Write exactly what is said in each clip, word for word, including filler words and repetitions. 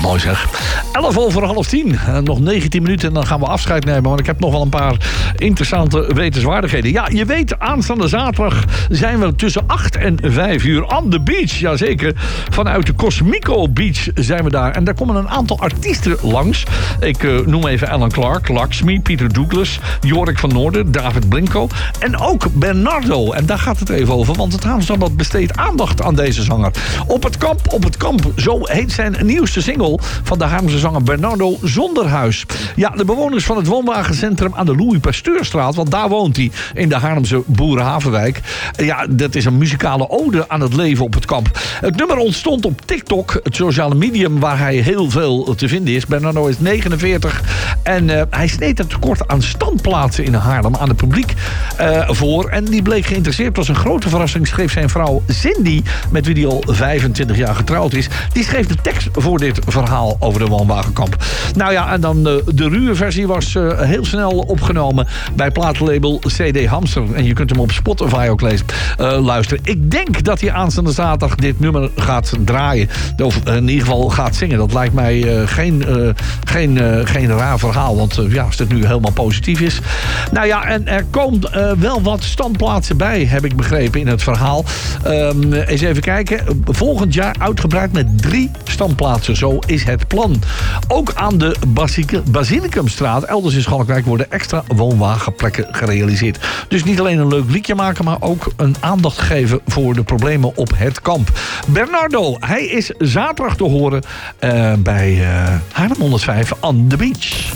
Mooi zeg. elf over half tien. Uh, nog negentien minuten en dan gaan we afscheid nemen. Want ik heb nog wel een paar interessante wetenswaardigheden. Ja, je weet, aanstaande zaterdag zijn we tussen acht en vijf uur on the beach. Jazeker. Vanuit de Cosmico Beach zijn we daar. En daar komen een aantal artiesten langs. Ik uh, noem even Alan Clark, Lakshmi, Peter Douglas, Jorik van Noorden, David Blinko. En ook Bernardo. En daar gaat het even over. Want het Haamstad besteedt aandacht aan deze zanger. Op het kamp, op het kamp. Zo heet zijn nieuwste single van de Haarlemse zanger Bernardo Zonderhuis. Ja, de bewoners van het woonwagencentrum aan de Louis Pasteurstraat, want daar woont hij, in de Haarlemse Boerenhavenwijk. Ja, dat is een muzikale ode aan het leven op het kamp. Het nummer ontstond op TikTok, het sociale medium waar hij heel veel te vinden is. Bernardo is negenenveertig en uh, hij sneed het tekort aan standplaatsen in Haarlem aan het publiek uh, voor. En die bleek geïnteresseerd. Het was een grote verrassing, schreef zijn vrouw Cindy, met wie hij al vijfentwintig jaar getrouwd is. Die schreef de tekst voor dit verhaal over de woonwagenkamp. Nou ja, en dan uh, de ruwe versie was uh, heel snel opgenomen bij platenlabel C D Hamster. En je kunt hem op Spotify ook lezen, uh, luisteren. Ik denk dat hij aanstaande zaterdag dit nummer gaat draaien. Of uh, in ieder geval gaat zingen. Dat lijkt mij uh, geen, uh, geen, uh, geen raar verhaal. Want uh, ja, als het nu helemaal positief is. Nou ja, en er komt uh, wel wat standplaatsen bij, heb ik begrepen in het verhaal. Um, eens even kijken. Volgend jaar uitgebreid met drie standplaatsen. Zo is het plan. Ook aan de Basilicumstraat, elders in Schalkwijk, worden extra woonwagenplekken gerealiseerd. Dus niet alleen een leuk liedje maken, maar ook een aandacht geven voor de problemen op het kamp. Bernardo, hij is zaterdag te horen uh, bij uh, Haarlem honderdvijf on the beach.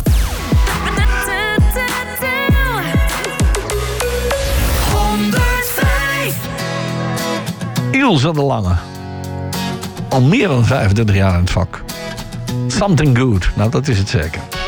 Ilse de Lange. Al meer dan vijfentwintig jaar in het vak. Something good. Nou, dat is het zeker.